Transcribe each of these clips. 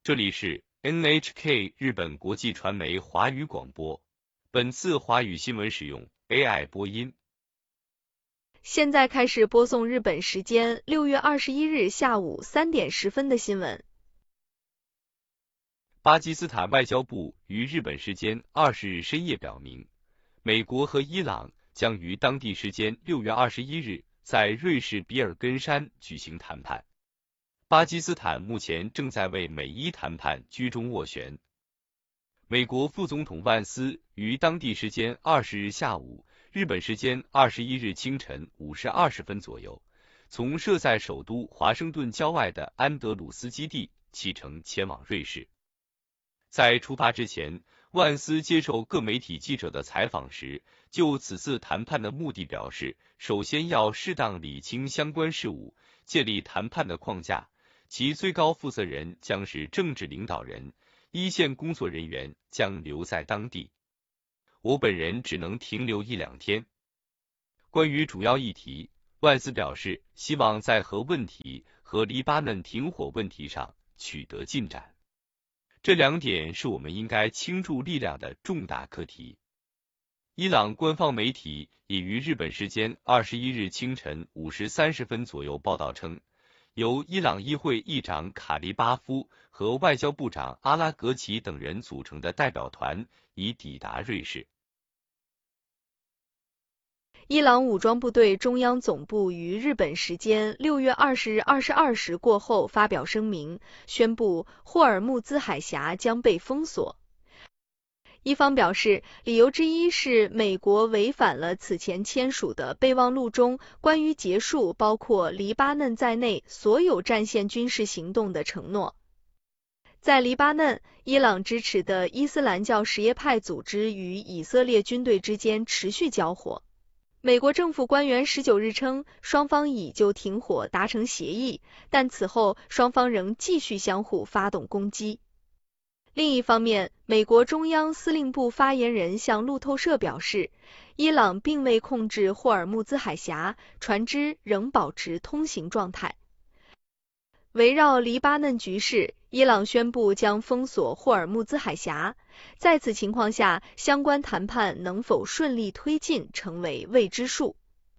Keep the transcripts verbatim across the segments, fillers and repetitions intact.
这里是 N H K 日本国际传媒华语广播，本次华语新闻使用 A I 播音。 现在开始播送日本时间六月二十一日下午三点十分的新闻。 巴基斯坦外交部于日本时间二十日深夜表明，美国和伊朗将于当地时间六月二十一日在瑞士比尔根山举行谈判。巴基斯坦目前正在为美伊谈判居中斡旋。美国副总统万斯于当地时间二十日下午，日本时间二十一日清晨五时二十分左右，从设在首都华盛顿郊外的安德鲁斯基地启程前往瑞士。在出发之前，万斯接受各媒体记者的采访时，就此次谈判的目的表示，首先要适当理清相关事务，建立谈判的框架。其最高负责人将是政治领导人，一线工作人员将留在当地。我本人只能停留一两天。关于主要议题，万斯表示希望在核问题和黎巴嫩停火问题上取得进展。这两点是我们应该倾注力量的重大课题。伊朗官方媒体已于日本时间二十一日清晨五时三十分左右报道称，由伊朗议会议长卡利巴夫和外交部长阿拉格齐等人组成的代表团已抵达瑞士。 伊朗武装部队中央总部于日本时间六月二十日二十二时过后发表声明，宣布霍尔木兹海峡将被封锁。伊方表示，理由之一是美国违反了此前签署的备忘录中关于结束包括黎巴嫩在内所有战线军事行动的承诺。在黎巴嫩，伊朗支持的伊斯兰教什叶派组织与以色列军队之间持续交火。美国政府官员十九日称，双方已就停火达成协议，但此后双方仍继续相互发动攻击。另一方面，美国中央司令部发言人向路透社表示，伊朗并未控制霍尔木兹海峡，船只仍保持通行状态。围绕黎巴嫩局势，伊朗宣布将封锁霍尔木兹海峡，在此情况下，相关谈判能否顺利推进成为未知数。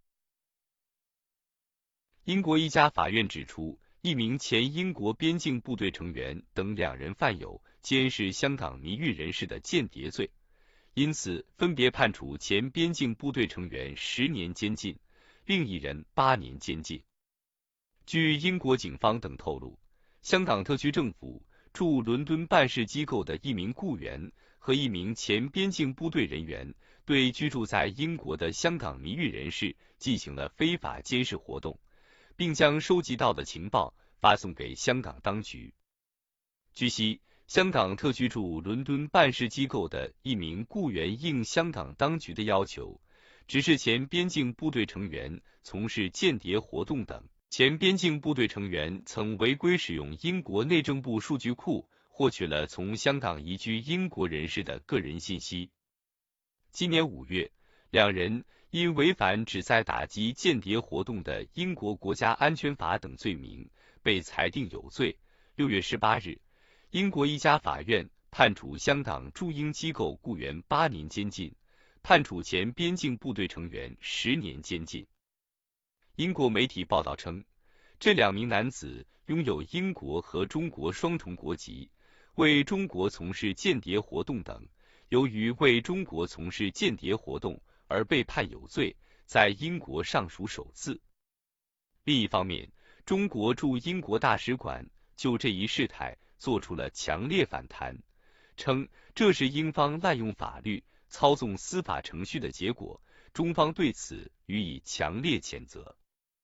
英国一家法院指出，一名前英国边境部队成员等两人犯有监视香港迷狱人士的间谍罪，因此分别判处前边境部队成员十年监禁，另一人八年监禁。据英国警方等透露，香港特区政府驻伦敦办事机构的一名雇员和一名前边境部队人员对居住在英国的香港迷狱人士进行了非法监视活动，并将收集到的情报发送给香港当局。据悉，香港特区驻伦敦办事机构的一名雇员应香港当局的要求，指示前边境部队成员从事间谍活动等。前边境部队成员曾违规使用英国内政部数据库，获取了从香港移居英国人士的个人信息。今年五月，两人因违反旨在打击间谍活动的英国国家安全法等罪名，被裁定有罪。六月十八日，英国一家法院判处香港驻英机构雇员八年监禁，判处前边境部队成员十年监禁。英国媒体报道称，这两名男子拥有英国和中国双重国籍，为中国从事间谍活动等，由于为中国从事间谍活动而被判有罪，在英国尚属首次。另一方面，中国驻英国大使馆就这一事态做出了强烈反弹，称这是英方滥用法律、操纵司法程序的结果，中方对此予以强烈谴责。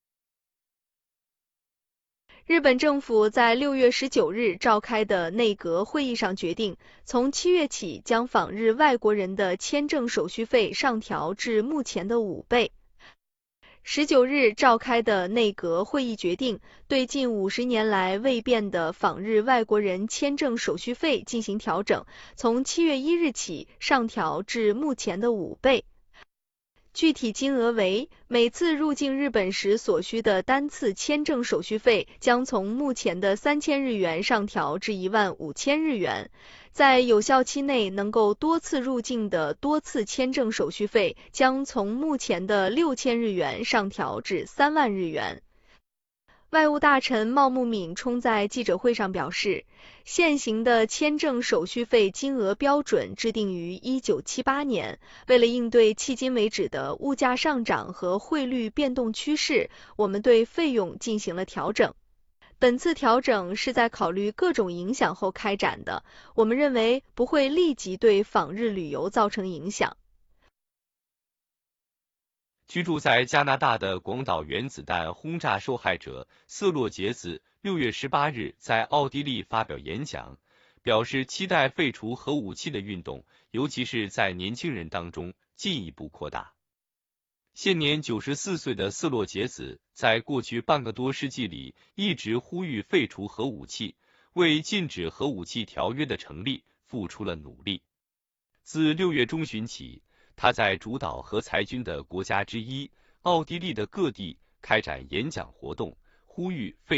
日本政府在六月十九日召开的内阁会议上决定，从七月起将访日外国人的签证手续费上调至目前的五倍。十九日召开的内阁会议决定，对近五十年来未变的访日外国人签证手续费进行调整，从七月一日起上调至目前的五倍。 具体金额为，每次入境日本时所需的单次签证手续费将从目前的三千日元上调至一万五千日元，在有效期内能够多次入境的多次签证手续费将从目前的六千日元上调至三万日元。外务大臣茂木敏充在记者会上表示，现行的签证手续费金额标准制定于一九七八年，为了应对迄今为止的物价上涨和汇率变动趋势，我们对费用进行了调整。本次调整是在考虑各种影响后开展的，我们认为不会立即对访日旅游造成影响。 居住在加拿大的广岛原子弹轰炸受害者瑟洛杰子六月十八日在奥地利发表演讲，表示期待废除核武器的运动，尤其是在年轻人当中进一步扩大。现年九十四岁的瑟洛杰子在过去半个多世纪里一直呼吁废除核武器，为禁止核武器条约的成立付出了努力。自六月中旬起，他在主导核裁军的国家之一奥地利的各地开展演讲活动，呼吁废